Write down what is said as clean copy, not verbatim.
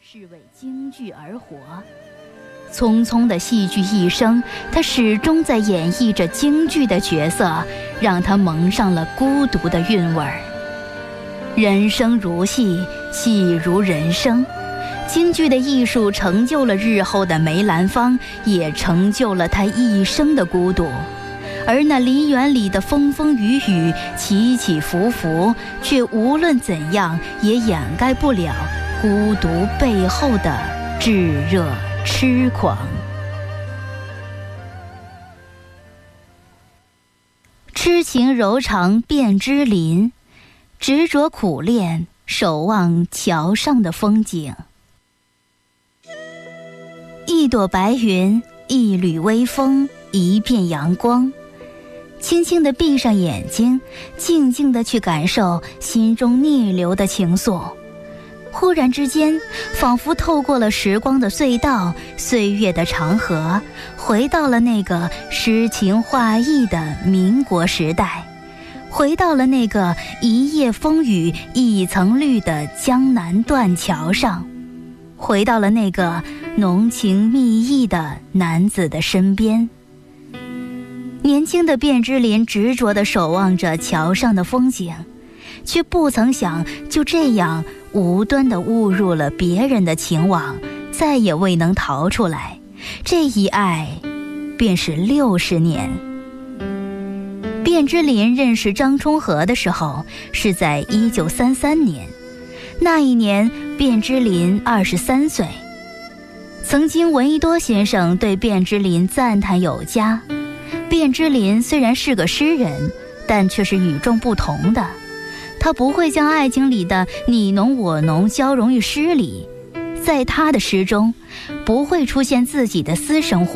是为京剧而活。匆匆的戏剧一生，他始终在演绎着京剧的角色，让他蒙上了孤独的韵味儿。人生如戏，戏如人生。京剧的艺术成就了日后的梅兰芳，也成就了他一生的孤独。而那梨园里的风风雨雨，起起伏伏，却无论怎样也掩盖不了孤独背后的炙热痴狂。痴情柔肠遍枝林，执着苦练，守望桥上的风景。一朵白云，一缕微风，一片阳光。轻轻地闭上眼睛，静静地去感受心中逆流的情愫。忽然之间，仿佛透过了时光的隧道，岁月的长河，回到了那个诗情画意的民国时代，回到了那个一夜风雨一层绿的江南断桥上，回到了那个浓情蜜意的男子的身边。年轻的卞之琳执着地守望着桥上的风景，却不曾想就这样无端地误入了别人的情网，再也未能逃出来。这一爱便是60年。卞之琳认识张充和的时候是在1933年，那一年卞之琳23岁。曾经闻一多先生对卞之琳赞叹有加。卞之琳虽然是个诗人，但却是与众不同的。他不会将爱情里的你侬我侬交融于诗里，在他的诗中不会出现自己的私生活。